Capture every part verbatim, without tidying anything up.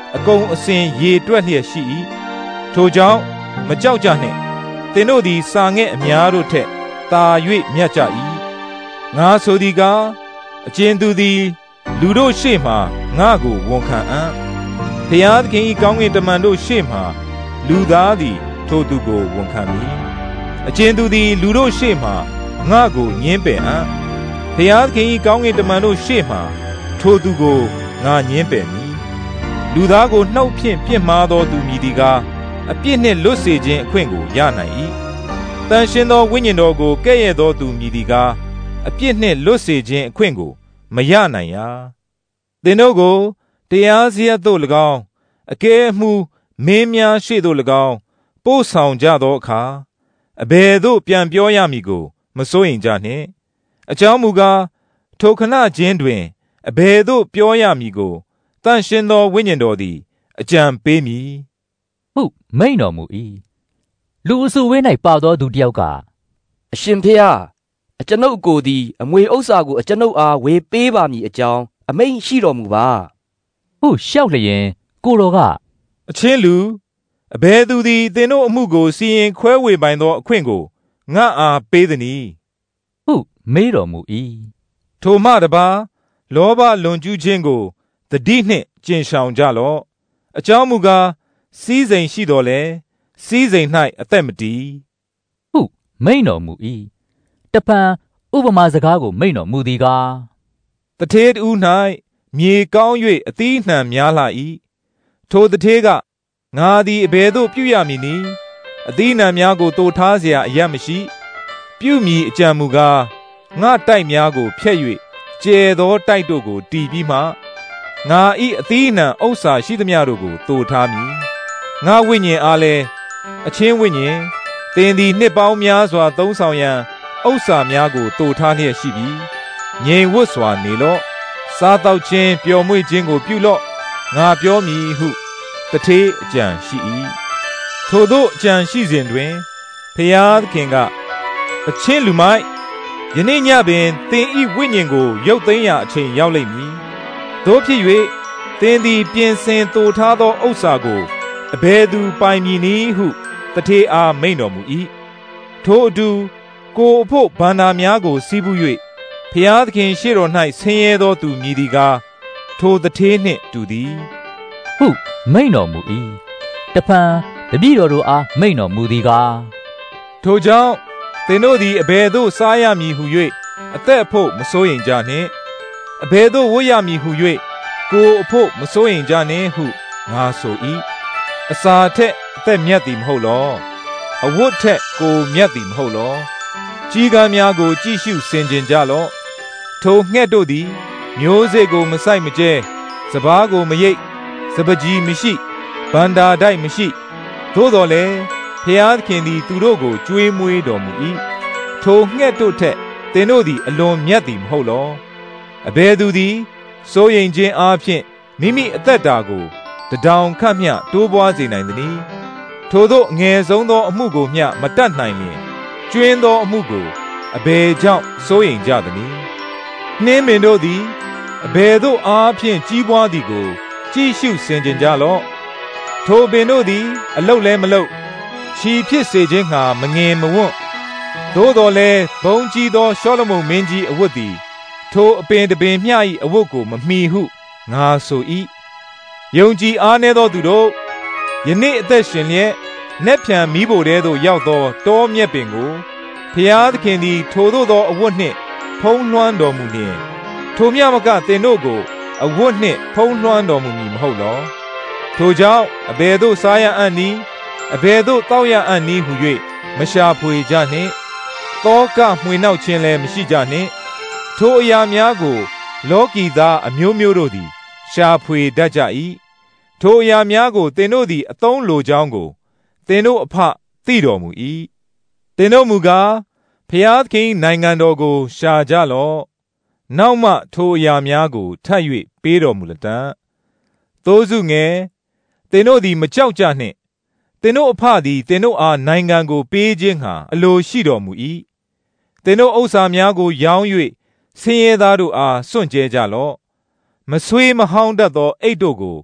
အကုန်အစင်ရေတွက်လျက်ရှိ၏ထိုကြောင့်မကြောက်ကြနှင့်သင်တို့သည်စာငဲ့အများတို့ထက်သာ၍မြတ်ကြ၏ငါဆိုသည်ကားအကျဉ်သူသည်လူတို့ရှေ့မှငါကိုဝန်ခံအံ့ဘုရားသခင်၏ကောင်းကင်တမန်တို့ရှေ့မှလူသားသည်ထိုသူကိုဝန်ခံမည်အကျဉ်သူသည်လူတို့ရှေ့မှငါကိုညှင်းပယ်အံ့ဘုရားသခင်၏ကောင်းကင်တမန်တို့ရှေ့မှထိုသူကိုငါညှင်းပယ်မည်လူသားကိုနှုတ်ဖြင့်ပြစ်မှားသောသူမည်သည်ကားအပြစ်နှင့်လွတ်စေခြင်းအခွင့်ကိုရနိုင်၏တန်ရှင်သောဝိညာဉ်တော်ကိုကဲ့ရဲ့သောသူမည်သည်ကားအပြစ်နှင့်လွတ်စေခြင်းအခွင့်ကိုမရနိုင်ရာသင်တို့ကိုတရားစရပ်သို့၎င်းအကဲအမှုမင်းများရှေ့သို့၎င်းပို့ဆောင်ကြသောအခါအဘယ်သို့ပြန်ပြောရမည်ကိုမစိုးရင်ကြနှင့်အကြောင်းမူကားထိုခဏချင်းတွင်အဘယ်သို့ပြောရမည်ကိုတန်ရှင်သောဝိညာဉ်တော်သည်အကြံပေးမည်ဟုမိန်တော်မူ၏လူအစုဝေး၌ပါသောသူတစ်ယောက်ကအရှင်ဖေဟာအကျွန်ုပ်ကိုယ်သည်အမွေဥစ္စာကိုအကျွန်ုပ်အားဝေပေးပါမည်အကြောင်းအမိန့်ရှိတော်မူပါဟုလျှောက်လျင်ကိုတော်ကအချင်းလူအဘယ်သူသည်သင်တို့အမှုကိုစီရင်ခွဲဝေပိုင်သောအခွင့်ကိုငါအားပေးသနည်းဟုမေးတော်မူ၏ထိုမှတပါလောဘလွန်ကျူးခြင်းကိုတတိနှင့်ကျင့်ဆောင်ကြလော့အကြောင်းမူကားစီးစိမ်ရှိတော်လဲစီးစိမ်၌အသက်မတည်ဟုမိန်တော်မူ၏တပံဥပမာစကားကိုမိန်တော်မူသည်ကားတထေးတူ၌မြေကောင်း၍အသီးနှံများလာ၏ထိုတထေးကငါသည်အဘယ်သို့ပြုရမည်နည်းအသီးနှံများကိုတိုးထားเสียအရမရှိပြုမည်အကြံမူကားငါတိုက်များကိုဖျက်၍ကျဲသောတိုက်တို့ကိုတီးပြီးမှငါဤအသီးနှံဥစ္စာရှိသမျှတို့ကိုတိုးထားမည်ငါဝိညာဉ်အားလည်းအချင်းဝိညာဉ်သင်သည်နှစ်ပေါင်းများစွာသုံးဆောင်ရန်ဥစ္စာများကိုတိုးထားလျက်ရှိပြီးငြိမ်ဝတ်စွာနေလော့စားတောက်ခြင်းပျော်မွေ့ခြင်းကိုပြုလော့ငါပြောမည်ဟုတထေးအကြံရှိ၏ထိုသို့အကြံရှိစဉ်တွင်ဖျားသခင်ကအချင်းလူမိုက်ယနေ့ညပင်သင်ဤဝိညာဉ်ကိုရုပ်သိမ်းရာအချိန်ရောက်လိမ့်မည်တို့ဖြစ်၍သင်သည်ပြင်ဆင်တိုးထားသောဥစ္စာကိုအဘယ်သူပိုင်မည်နည်းဟုတထေးအားမိန့်တော်မူ၏ထိုအတူကိုအဖို့ဗန္တာများကိုစီးပူး၍ဖျားသခင်ရှေ့တော်၌ဆင်းရဲသောသူမည်သည်ကားထိုတထေးနှင့်တူသည်ဟုမိန်တော်မူ၏တဖန်တပည့်တော်တို့အားမိန်တော်မူသည်ကားထိုကြောင့်သင်တို့သည်အဘယ်သို့စားရမည်ဟု၍အသက်အဖို့မစိုးရင်ကြနှင့်အဘယ်သို့ဝတ်ရမည်ဟု၍ကိုအဖို့မစိုးရင်ကြနှင့်ဟုငါဆို၏အစာထက်အသက်မြတ်သည်မဟုတ်လောအဝတ်ထက်ကိုမြတ်သည်မဟုတ်လောကြီးကမ်းများကိုကြည့်ရှုဆင်ခြင်ကြလော့ထိုငှက်တို့သည်မျိုးစေ့ကိုမဆိုင်မကျဲစပားကိုမရိတ်စပကြီးမရှိဗန္တာတိုက်မရှိသို့တော်လည်းဖျားသခင်သည်သူတို့ကိုကြွေးမွေးတော်မူ၏ထိုငှက်တို့ထက်သင်တို့သည်အလွန်မြတ်သည်မဟုတ်လောအဘယ်သူသည်စိုးရိမ်ခြင်းအားဖြင့်မိမိအသက်တာကိုတထောင်ခန့်မျှတိုးပွားစေနိုင်သနည်းထိုသို့အငယ်ဆုံးသောအမှုကိုမျှမတတ်နိုင်လျင်ကျွင်းသောအမှုကိုအဘယ်ကြောင့်စိုးရိမ်ကြသနည်းနှင်းပင်တို့သည်အဘယ်သို့အားဖြင့်ကြီးပွားသည်ကိုကြည့်ရှုဆင်ခြင်ကြလော့ထိုပင်တို့သည်အလုတ်လည်းမလုတ်ခြီဖြစ်စေခြင်းငှာမငင်မဝွန့်သို့တော်လည်းဘုံကြီးသောရှောလမုန်မင်းကြီးအဝတ်သည်ထိုအပင်တပင်မျှ၏အဝတ်ကိုမမှီဟုငါဆို၏ယုံကြည်အားနည်းသောသူတို့ယနေ့အသက်ရှင်လျက်နက်ဖြန်မိဖို့တဲသို့ရောက်သောတောမြက်ပင်ကိုဖျားသခင်သည်ထိုသို့သောအဝတ်နှင့်ဖုံးလွှမ်းတော်မူလျင်ထိုမြတ်မကသင်တို့ကိုအဝတ်နှင့်ဖုံးလွှမ်းတော်မူမည်မဟုတ်လောထိုကြောင့်အဘယ်သို့စားရအံ့နည်းအဘယ်သို့တောက်ရအံ့နည်းဟု၍မရှာဖွေကြနှင့်တောကမှွေနှောက်ခြင်းလည်းမရှိကြနှင့်ထိုအရာများကိုလောကီသားအမျိုးမျိုးတို့သည်ရှာဖွေတတ်ကြ၏ထိုအရာများကိုသင်တို့သည်အသုံးလိုကြောင်းကိုသင်တို့အဖသိတော်မူ၏သင်တို့မူကားဖျားသခင်နိုင်ငံတော်ကိုရှာကြလော့နောက်မှထိုအရာများကိုထပ်၍ပေးတော်မူလတံ့သို့စုငယ်သင်တို့သည်မကြောက်ကြနှင့်သင်တို့အဖသည်သင်တို့အားနိုင်ငံကိုပေးခြင်းဟာအလိုရှိတော်မူ၏သင်တို့ဥစ္စာများကိုရောင်း၍ဆင်းရဲသားတို့အားစွန့်ကြဲကြလော့မဆွေးမဟောင်းတတ်သောအိတ်တို့ကို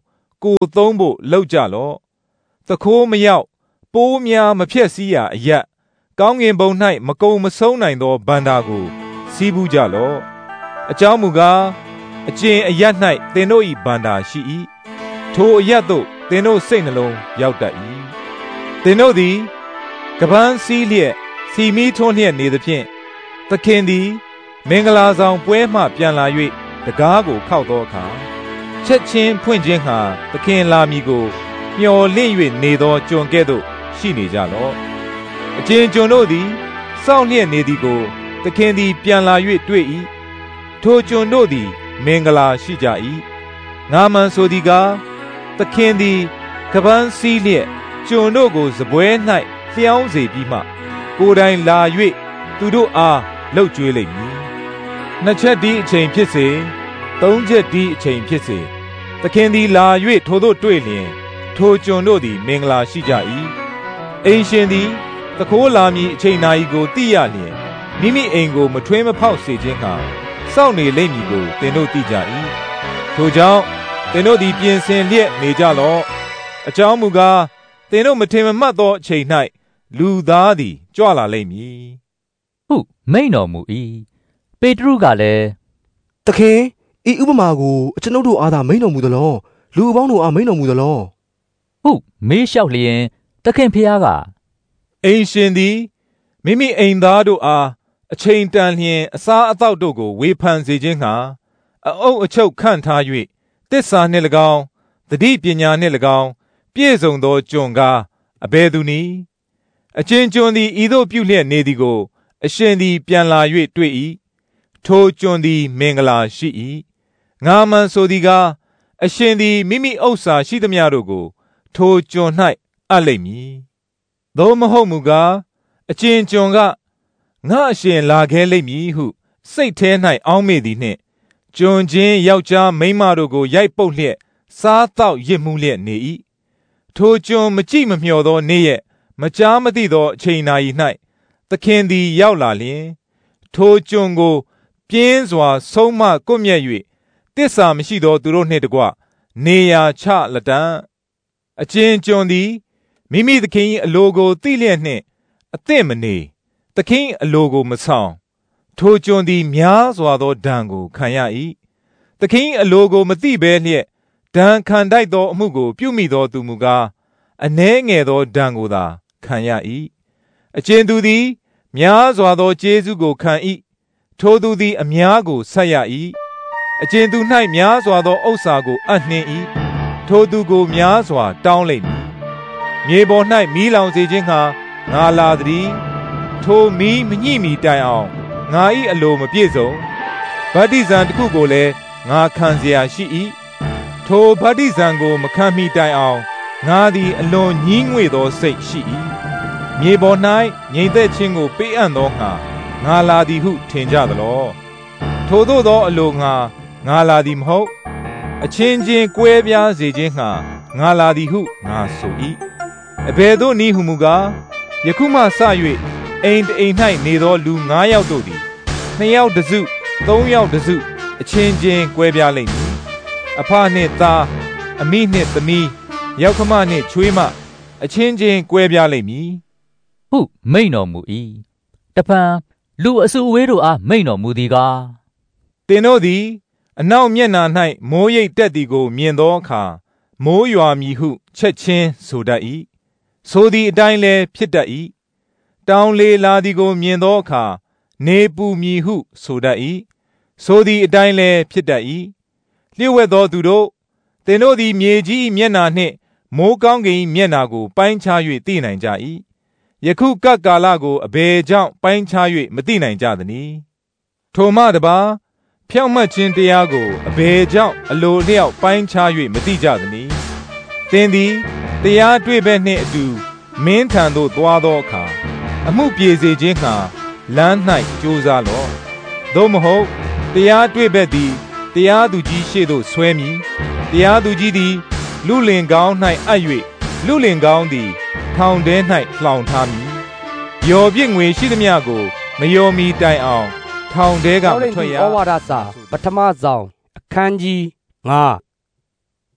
ကိုသုံးဖို့လှုပ်ကြလော့သခိုးမရောက်ပိုးများမဖြက်စီးရာအရက်ကောင်းငင်ဘုံ၌မကုံမဆုံးနိုင်သောဗန္တာကိုစီးပူးကြလော့အကြောင်းမူကားအကျင့်အရက်၌သင်တို့၏ဗန္တာရှိ၏ထိုအရက်သို့သင်တို့စိတ်နှလုံးရောက်တတ်၏သင်တို့သည်ကပန်းစည်းလျက်စီမီထွန်းလျက်နေသဖြင့်သခင်သည်မင်္ဂလာဆောင်ပွဲမှပြန်လာ၍တကားကိုခောက်သောအခါချက်ချင်းဖွင့်ခြင်းဟာသခင်လာမည်ကိုမျှော်လင့်၍နေသောကျွန်ကဲ့သို့ရှိနေကြလော့အကျဉ်ကျွန်တို့သည်စောင့်လျက်နေသည်ကိုသခင်သည်ပြန်လာ၍တွေ့၏ထိုကျွန်တို့သည်မင်္ဂလာရှိကြ၏ငါမှန်ဆိုသည်ကားသခင်သည်ကပန်းစည်းလျက်ကျွန်တို့ကိုစပွဲ၌လျှောင်းစေပြီးမှကိုယ်တိုင်လာ၍သူတို့အားလှုပ်ကြွေးလိမ့်မည်နှစ်ချက်ဒီအချိန်ဖြစ်စေသုံးချက်ဒီအချိန်ဖြစ်စေသခင်သည်လာ၍ထိုတို့တွေ့လျင်ထိုကျွန်တို့သည်မင်္ဂလာရှိကြ၏အိမ်ရှင်သည်သခိုးလာမည်အချိန်နာရီကိုသိရလျင်မိမိအိမ်ကိုမထွင်းမဖောက်စေခြင်းဟာစောင့်နေလိမ့်မည်ကိုသင်တို့သိကြ၏ထိုကြောင့်သင်တို့သည်ပြင်ဆင်လျက်နေကြလော့အကြောင်းမူကားသင်တို့မထင်မမှတ်သောအချိန်၌လူသားသည်ကြွလာလိမ့်မည်ဟုမိန့်တော်မူ၏ပေတရုကလည်းသခင်ဤဥပမာကိုအကျွန်ုပ်တို့အားသာမိန့်တော်မူသလောလူအပေါင်းတို့အားမိန့်တော်မူသလောဟုမေးလျှောက်လျင်သခင်ဖျားကအိမ်ရှင်သည်မိမိအိမ်သားတို့အားအချိန်တန်လျင်အစားအသောက်တို့ကိုဝေဖန်စေခြင်းဟာအအုပ်အချုပ်ခန့်ထား၍တစ္ဆာနှင့်၎င်းသတိပညာနှင့်၎င်းပြည့်စုံသောကျွန်ကားအဘယ်သူနည်းအချင်းကျွန်သည်ဤသို့ပြုလျက်နေသည်ကိုအရှင်သည်ပြန်လာ၍တွေ့၏ထိုကျွန်သည်မင်္ဂလာရှိ၏ငါမှန်ဆိုသည်ကားအရှင်သည်မိမိဥစ္စာရှိသမျှတို့ကိုထိုကျွန်၌အပ်လိမ့်မည်သို့မဟုတ်မူကားအချင်းကျွန်ကငါအရှင်လာခဲလိမ့်မည်ဟုစိတ်ထဲ၌အောင်းမေ့သည်နှင့်ကျွန်ချင်းယောက်ျားမိန်းမတို့ကိုရိုက်ပုတ်လျက်စားသောက်ရစ်မှုလျက်နေ၏ထိုကျွန်မကြည့်မမျှော်သောနေ့ရက်မကြားမသိသောအချိန်နာရီ၌သခင်သည်ရောက်လာလျင်ထိုကျွန်ကိုပြင်းစွာဆုံးမကွပ်မျက်၍တစ္ဆာမရှိသောသူတို့နှင့်တကွနေရာချလက်တံအချင်းကျွန်သည်မိမိသခင်၏အလိုကိုသိလျက်နှင့်အသင့်မနေသခင်အလိုကိုမဆောင်ထိုကျွန်သည်များစွာသောဒဏ်ကိုခံရ၏သခင်အလိုကိုမသိဘဲလျက်ဒဏ်ခံတိုက်သောအမှုကိုပြုမိသောသူမူကားအနည်းငယ်သောဒဏ်ကိုသာခံရ၏အကျဉ်သူသည်များစွာသောကျေးဇူးကိုခံ၏ထိုသူသည်အများကိုဆက်ရ၏အကျဉ်သူ၌များစွာသောဥစ္စာကိုအပ်နှင်း၏ထိုသူကိုများစွာတောင်းလိမ့်မည်မြေပေါ်၌မီးလောင်စေခြင်းဟာငါလာသည်ထိုမီးမညှိမီတိုင်အောင်ငါ၏အလိုမပြည့်စုံဗတ္တိဇံတစ်ခုကိုလည်းငါခံเสียရှိ၏ထိုဗတ္တိဇံကိုမခံမီတိုင်အောင်ငါသည်အလွန်ညှင်းငွေသောစိတ်ရှိ၏မြေပေါ်၌ငြိမ်သက်ခြင်းကိုပေးအပ်သောငါငါလာသည်ဟုထင်ကြသလောထိုသို့သောအလိုငါငါလာသည်မဟုတ်အချင်းချင်းကွဲပြားစေခြင်းငါငါလာသည်ဟုငါဆို၏အဘယ်သို့နည်းဟုမူကားယခုမှစ၍အိမ်အိမ်၌နေသောလူငါးယောက်တို့သည်နှစ်ယောက်တစ်စုသုံးယောက်တစ်စုအချင်းချင်းကွဲပြားလိမ့်မည်အဖနှင့်သားအမိနှင့်သမီးယောက်ခမနှင့်ချွေးမအချင်းချင်းကွဲပြားလိမ့်မည်ဟုမိန့်တော်မူ၏တဖန်လူအစုအဝေးတို့အားမိန့်တော်မူသည်ကားသင်တို့သည်အနောက်မျက်နှာ၌မိုးရိပ်တက်သည်ကိုမြင်သောအခါမိုးရွာမည်ဟုချက်ချင်းဆိုတတ်၏ဆိုသည်အတိုင်းလည်းဖြစ်တတ်၏တောင်လေလာသည်ကိုမြင်သောအခါနေပူမည်ဟုဆိုတတ်၏ဆိုသည်အတိုင်းလည်းဖြစ်တတ်၏လျှို့ဝှက်သောသူတို့သင်တို့သည်မြေကြီးမျက်နှာနှင့်မိုးကောင်းကင်မျက်နှာကိုပိုင်းခြား၍သိနိုင်ကြ၏ယခုကပ်ကာလကိုအဘယ်ကြောင့်ပိုင်းခြား၍မသိနိုင်ကြသနည်းထိုမှတပါးဖြောင့်မတ်ခြင်းတရားကိုအဘယ်ကြောင့်အလိုလျောက်ပိုင်းခြား၍မသိကြသနည်းသင်သည်တရားတွေ့ဘက်နှင့်အတူမင်းထံသို့သွားသောအခါအမှုပြေစေခြင်းဟာလမ်း၌ကြိုးစားလော့သို့မဟုတ်တရားတွေ့ဘက်သည်တရားသူကြီးရှေ့သို့ဆွဲမည်တရားသူကြီးသည်လူလင်ကောင်း၌အပ်၍လူလင်ကောင်းသည်ထောင်ထဲ၌လှောင်ထားမည်ယော်ပြစ်ငွေရှိသမျှကိုမယော်မီတိုင်အောင်ထောင်ထဲကမထွက်ရဩဝါဒစာပထမဆောင်အခန်းကြီး၅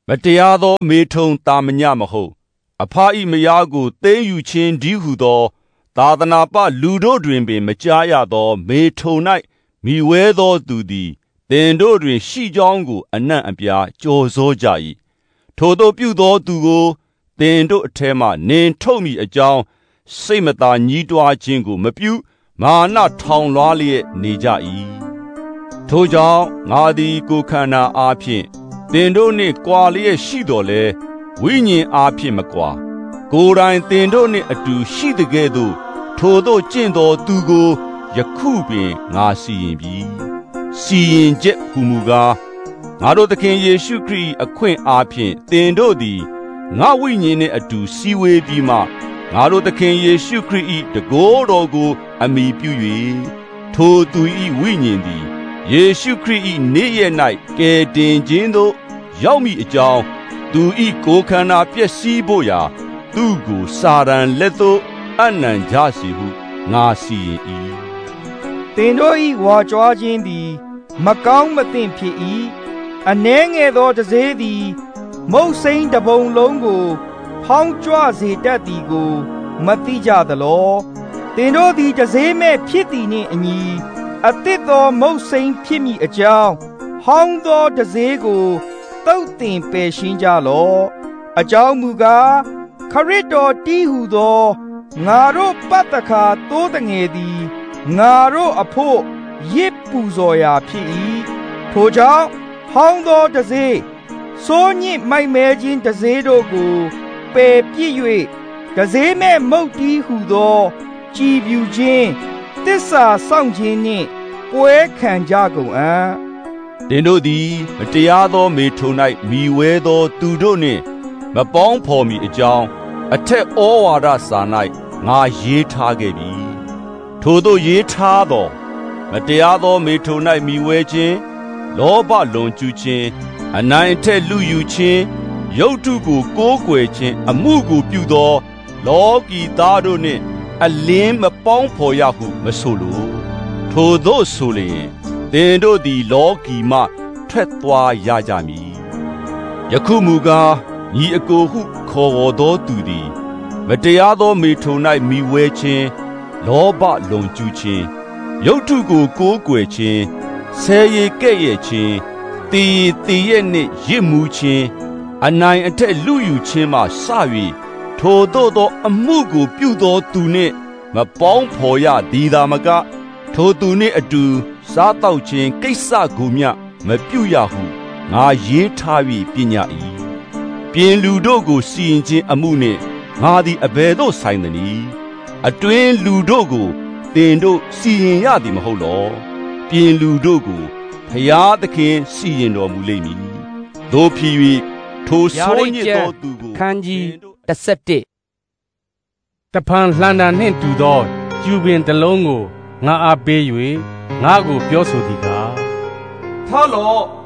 မတရားသောမေထုံတာမညမဟုတ်အဖအီမယားကိုသိမ်းယူခြင်းဒီဟုသောသာသနာပလူတို့တွင်ပင်မကြားရသောမေထုံ၌မိဝဲသောသူသည်တင်တို့တွင်ရှိကြောင်းကိုအနံ့အပြားကြော်စိုးကြ၏ထိုတို့ပြုသောသူကိုတင်တို့အထဲမှနင်ထုတ်မိအကြောင်းစိတ်မသာညှိတွားခြင်းကိုမပြုမာနထောင်လွှားလျက်နေကြ၏ထိုကြောင့်ငါသည်ကိုခန္ဓာအားဖြင့်တင်တို့နှင့်ကွာလျက်ရှိတော်လဲဝိညာဉ်အားဖြင့်မကွာကိုယ်တိုင်တင်တို့နှင့်အတူရှိတဲ့ကဲ့သို့ထိုတို့ကျင့်တော်သူကိုယခုပင်ငါစီရင်ပြီစီရင်ချက်ဟူမူကားငါတို့သခင်ယေရှုခရစ်အခွင့်အားဖြင့်တင်တို့သည်ငါဝိညာဉ်နှင့်အတူစီဝေးပြီးမှငါတို့သခင်ယေရှုခရစ်၏တကိုယ်တော်ကိုအမိပြု၍ထိုသူ၏ဝိညာဉ်သည်ယေရှုခရစ်၏နေ့ရက်၌ကယ်တင်ခြင်းသို့ရောက်မိအကြောင်းသူ၏ကိုယ်ခန္ဓာပျက်စီးဖို့ရာသူကိုစာရန်လက်သို့အနံ့ကြစီဟုငါစီရင်၏သင်တို့၏ဝါကြွားခြင်းသည်မကောင်းမသင့်ဖြစ်၏အနှဲငယ်သောတစေးသည်မုတ်စိမ်းတပုံလုံးကိုဖောင်းကြွစေတတ်သည်ကိုမသိကြသလောသင်တို့သည်တစေးမဲ့ဖြစ်သည်နှင့်အညီအသစ်သောမုတ်စိမ်းဖြစ်မိအကြောင်းဟောင်းသောတစေးကိုတုတ်တင်ပယ်ရှင်းကြလော့အကြောင်းမူကားခရစ်တော်တည်ဟူသောငါတို့ပတ္တခါသိုးတငယ်သည်ငါတို့အဖို့ရစ်ပူဇော်ရာဖြစ်၏ထိုကြောင့်ဟောင်းသောတစေးစိုးညစ်မိုက်မဲခြင်းတစေးတို့ကိုပယ်ပြစ်၍တစေးမဲ့မုတ်တီးဟူသောကြည်ပြူခြင်းတစ္ဆာဆောင်ခြင်းနှင့်ပွဲခံကြကုန်အံ့တင်တို့သည်မတရားသောမေထုံ၌မိဝဲသောသူတို့နှင့်မပေါင်းဖော်မီအကြောင်းအထက်ဩဝါဒစာ၌ငါရေးထားခဲ့ပြီထိုတို့ရေးထားသောမတရားသောမေထုံ၌မိဝဲခြင်းလောဘလွန်ကျူးခြင်းအနိုင်အထက်လူယူခြင်းရုပ်ထုကိုကိုးကွယ်ခြင်းအမှုကိုပြုသောလောကီသားတို့နှင့်အလင်းမပေါင်းဖော်ရဟုမဆိုလိုထိုတို့ဆိုလျင်သင်တို့သည်လောကီမှထွက်သွားရကြမည်ယခုမူကားညီအကိုဟုခေါ်ဝေါ်သောသူသည်မတရားသောမေထုံ၌မိဝဲခြင်းလောဘလွန်ကျူးခြင်းရုပ်ထုကိုကိုးကွယ်ခြင်းဆဲရည်ကဲ့ရဲ့ခြင်းတည်ရည်တည်ရဲ့နှင့်ရစ်မှုခြင်းအနိုင်အထက်လူယူခြင်းမှစ၍ထိုတို့သောအမှုကိုပြုသောသူနှင့်မပေါင်းဖော်ရသည်သာမကထိုသူနှင့်အတူစားတောက်ခြင်းကိစ္စကိုမျှမပြုရဟုငါရေးထား၍ပညာ၏ပြင်လူတို့ကိုစီရင်ခြင်းအမှုနှင့်ငါသည်အဘယ်သို့ဆိုင်သနည်းအတွင်းလူတို့ကိုတင်တို့စီရင်ရသည်မဟုတ်လောပြင်လူတို့ကိုဖျားသခင်စီရင်တော်မူလိမ့်မည်တို့ဖြစ်၍ထိုဆိုးညစ်သောသူကိုခန်းကြီးတစ်ဆက်တစ်တဖန်လှန်တာနှင့်တူသောကျူပင်တစ်လုံးကိုငါအားပေး၍ငါကိုပြောဆိုသည်ကားထလော့